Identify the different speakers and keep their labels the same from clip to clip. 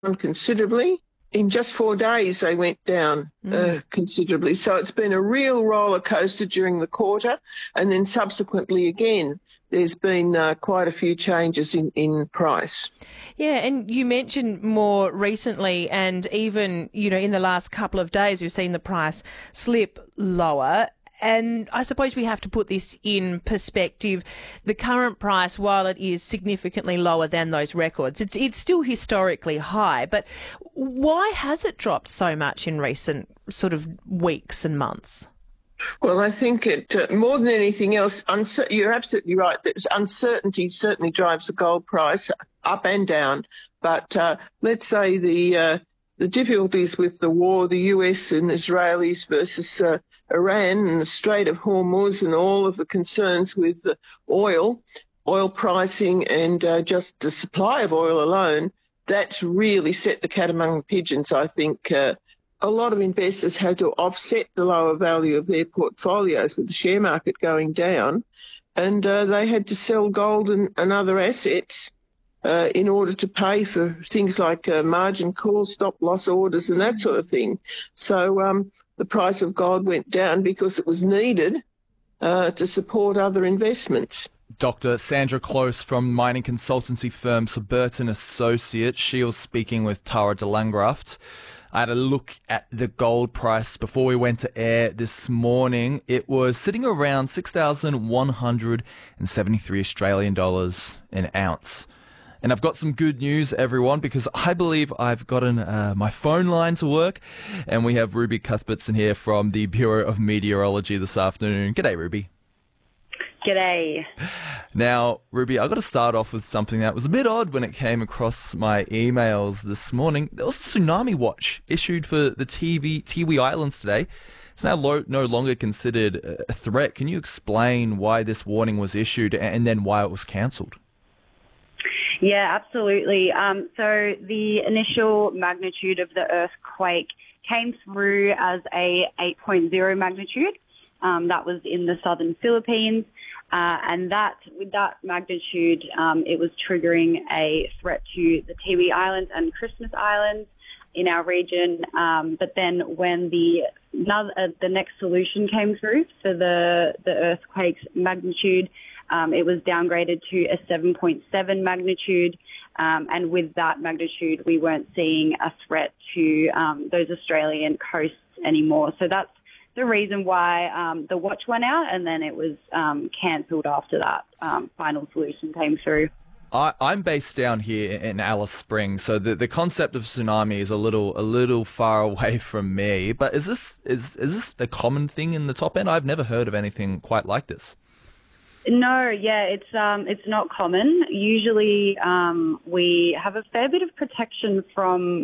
Speaker 1: considerably. In just 4 days, they went down considerably. So it's been a real roller coaster during the quarter, and then subsequently again, there's been quite a few changes in price.
Speaker 2: Yeah, and you mentioned more recently, and even, in the last couple of days, we've seen the price slip lower. And I suppose we have to put this in perspective. The current price, while it is significantly lower than those records, it's still historically high. But why has it dropped so much in recent sort of weeks and months?
Speaker 1: Well, I think it more than anything else, you're absolutely right. Uncertainty certainly drives the gold price up and down. But let's say the difficulties with the war, the US and Israelis versus Iran and the Strait of Hormuz and all of the concerns with the oil pricing and just the supply of oil alone, that's really set the cat among the pigeons. I think a lot of investors had to offset the lower value of their portfolios with the share market going down, and they had to sell gold and other assets in order to pay for things like margin calls, stop loss orders and that sort of thing. So the price of gold went down because it was needed to support other investments.
Speaker 3: Dr. Sandra Close from mining consultancy firm Surburton Associates. She was speaking with Tara de Langraft. I had a look at the gold price before we went to air this morning. It was sitting around 6,173 Australian dollars an ounce. And I've got some good news, everyone, because I believe I've gotten my phone line to work. And we have Ruby Cuthbertson here from the Bureau of Meteorology this afternoon. G'day, Ruby.
Speaker 4: G'day.
Speaker 3: Now, Ruby, I've got to start off with something that was a bit odd when it came across my emails this morning. There was a tsunami watch issued for the Tiwi Islands today. It's now no longer considered a threat. Can you explain why this warning was issued and then why it was cancelled?
Speaker 4: Yeah, absolutely. So the initial magnitude of the earthquake came through as a 8.0 magnitude. That was in the southern Philippines. And with that magnitude, it was triggering a threat to the Tiwi Islands and Christmas Islands in our region. But then when the next solution came through for the earthquake's magnitude, it was downgraded to a 7.7 magnitude. And with that magnitude, we weren't seeing a threat to those Australian coasts anymore. So that's the reason why the watch went out, and then it was cancelled after that final solution came through.
Speaker 3: I'm based down here in Alice Springs, so the concept of tsunami is a little far away from me. But is this a common thing in the top end? I've never heard of anything quite like this.
Speaker 4: No, yeah, it's not common. Usually, we have a fair bit of protection from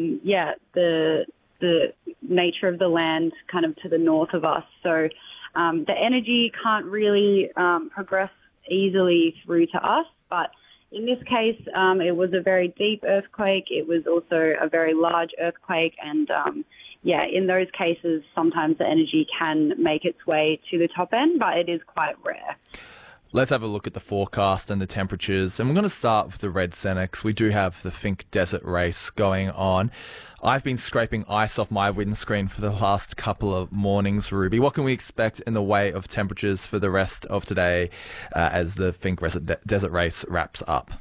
Speaker 4: the nature of the land kind of to the north of us. So the energy can't really progress easily through to us. But in this case, it was a very deep earthquake. It was also a very large earthquake. And in those cases, sometimes the energy can make its way to the top end, but it is quite rare.
Speaker 3: Let's have a look at the forecast and the temperatures. And we're going to start with the red centre because we do have the Finke Desert Race going on. I've been scraping ice off my windscreen for the last couple of mornings, Ruby. What can we expect in the way of temperatures for the rest of today as the Finke Desert Race wraps up?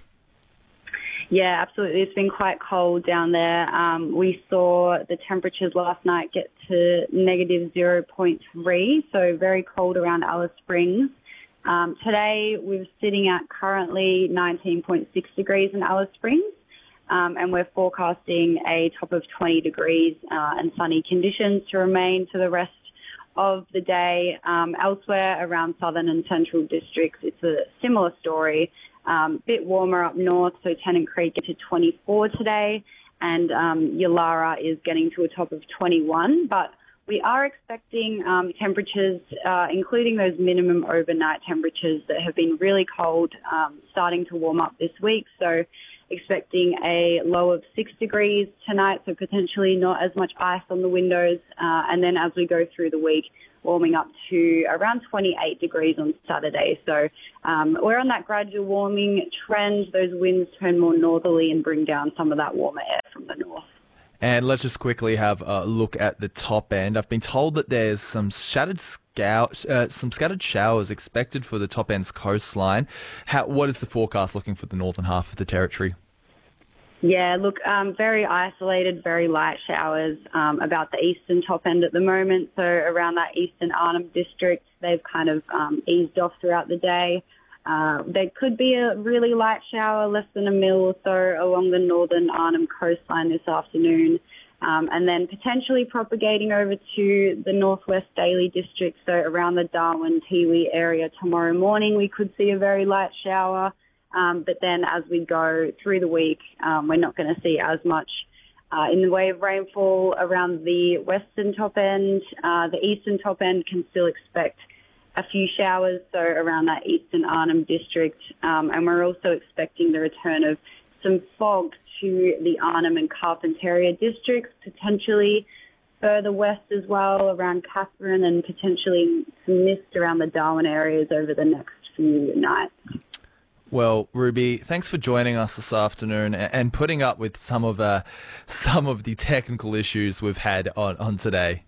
Speaker 4: Yeah, absolutely. It's been quite cold down there. We saw the temperatures last night get to negative 0.3, so very cold around Alice Springs. Today we're sitting at currently 19.6 degrees in Alice Springs, and we're forecasting a top of 20 degrees and sunny conditions to remain for the rest of the day. Elsewhere around southern and central districts, it's a similar story. Bit warmer up north, so Tennant Creek to 24 today, and Yulara is getting to a top of 21. But we are expecting temperatures, including those minimum overnight temperatures that have been really cold, starting to warm up this week. So expecting a low of 6 degrees tonight, so potentially not as much ice on the windows. And then as we go through the week, warming up to around 28 degrees on Saturday. So we're on that gradual warming trend. Those winds turn more northerly and bring down some of that warmer air from the north.
Speaker 3: And let's just quickly have a look at the top end. I've been told that there's some scattered showers expected for the top end's coastline. What is the forecast looking for the northern half of the territory?
Speaker 4: Yeah, look, very isolated, very light showers about the eastern top end at the moment. So around that eastern Arnhem district, they've kind of eased off throughout the day. There could be a really light shower, less than a mil or so, along the northern Arnhem coastline this afternoon, and then potentially propagating over to the northwest Daly district, so around the Darwin, Tiwi area tomorrow morning, we could see a very light shower. But then as we go through the week, we're not going to see as much in the way of rainfall around the western top end. The eastern top end can still expect a few showers, so around that eastern Arnhem district. And we're also expecting the return of some fog to the Arnhem and Carpentaria districts, potentially further west as well, around Katherine, and potentially some mist around the Darwin areas over the next few nights.
Speaker 3: Well, Ruby, thanks for joining us this afternoon and putting up with some of the technical issues we've had on today.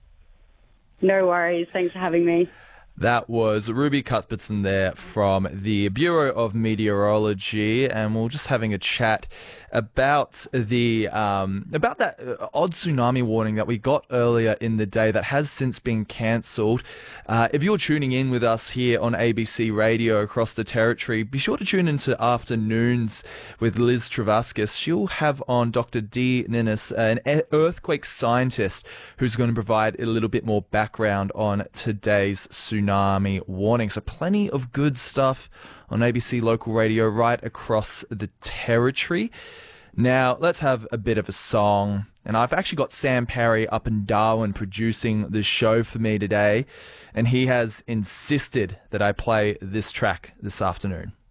Speaker 4: No worries. Thanks for having me.
Speaker 3: That was Ruby Cuthbertson there from the Bureau of Meteorology, and we're just having a chat about the about that odd tsunami warning that we got earlier in the day that has since been cancelled. If you're tuning in with us here on ABC Radio across the territory, be sure to tune into Afternoons with Liz Travaskis. She'll have on Dr. Dee Ninnis, an earthquake scientist, who's going to provide a little bit more background on today's tsunami warning. So plenty of good stuff on ABC Local Radio right across the territory. Now, let's have a bit of a song. And I've actually got Sam Parry up in Darwin producing this show for me today. And he has insisted that I play this track this afternoon.